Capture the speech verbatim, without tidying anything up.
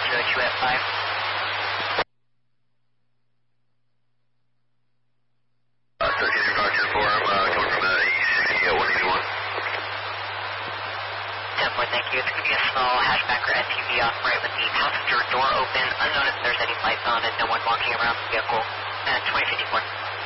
zero two at five. Uh, thirteen Roger four, I'm uh, coming from uh, E sixty at one eighty-one. ten four, thank you. It's going to be a small hatchback or S U V off-right with the passenger door open. Unknown if there's any lights on and no one walking around the vehicle. Uh, twenty fifty-four.